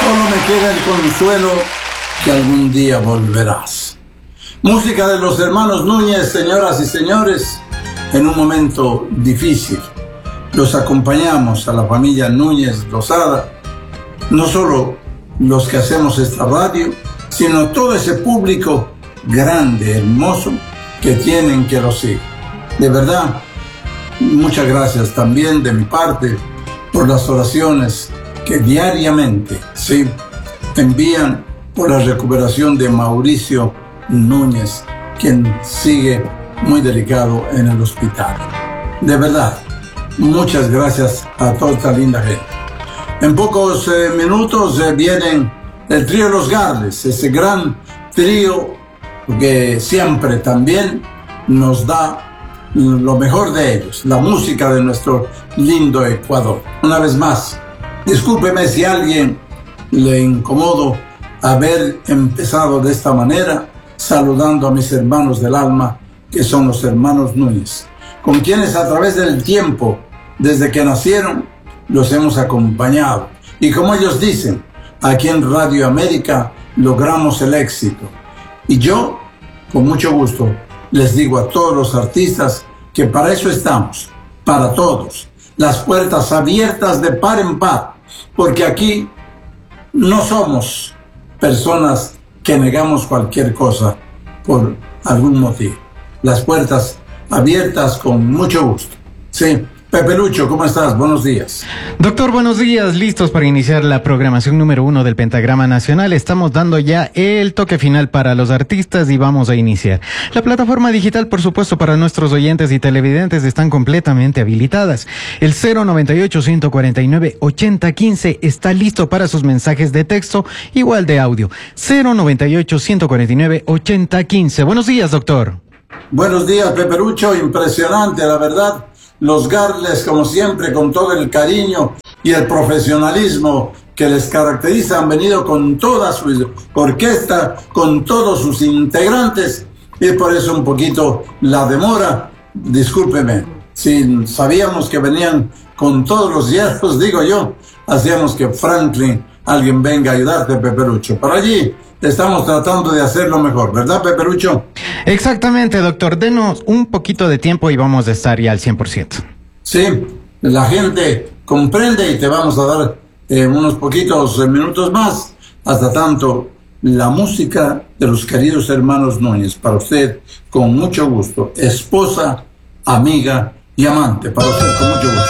Solo me queda el consuelo que algún día volverás. Música de los hermanos Núñez, señoras y señores, en un momento difícil. Los acompañamos a la familia Núñez Lozada, no solo los que hacemos esta radio, sino todo ese público grande, hermoso, que tienen que lo siga. De verdad, muchas gracias también de mi parte por las oraciones que diariamente envían por la recuperación de Mauricio Núñez, quien sigue muy delicado en el hospital. De verdad, muchas gracias a toda esta linda gente. En pocos minutos vienen el trío Los Garles, ese gran trío que siempre también nos da lo mejor de ellos, la música de nuestro lindo Ecuador. Una vez más, discúlpeme si a alguien le incomodo haber empezado de esta manera, saludando a mis hermanos del alma, que son los hermanos Núñez, con quienes a través del tiempo, desde que nacieron, los hemos acompañado. Y como ellos dicen, aquí en Radio América logramos el éxito. Y yo, con mucho gusto, les digo a todos los artistas que para eso estamos, para todos, las puertas abiertas de par en par, porque aquí no somos personas que negamos cualquier cosa por algún motivo. Las puertas abiertas con mucho gusto. Sí. Pepe Lucho, ¿cómo estás? Buenos días. Doctor, buenos días. Listos para iniciar la programación número 1 del Pentagrama Nacional. Estamos dando ya el toque final para los artistas y vamos a iniciar. La plataforma digital, por supuesto, para nuestros oyentes y televidentes están completamente habilitadas. El 098-149-8015 está listo para sus mensajes de texto, igual de audio. 098-149-8015. Buenos días, doctor. Buenos días, Pepe Lucho. Impresionante, la verdad. Los Garles, como siempre, con todo el cariño y el profesionalismo que les caracteriza, han venido con toda su orquesta, con todos sus integrantes, y por eso un poquito la demora. Discúlpeme, si sabíamos que venían con todos los hierros, digo yo, hacíamos que Franklin, alguien venga a ayudarte, Pepe Lucho. Por allí estamos tratando de hacerlo mejor, ¿verdad, Pepe Lucho? Exactamente, doctor. Denos un poquito de tiempo y vamos a estar ya al 100%. Sí, la gente comprende y te vamos a dar unos poquitos minutos más. Hasta tanto, la música de los queridos hermanos Núñez, para usted, con mucho gusto. Esposa, amiga y amante, para usted, con mucho gusto.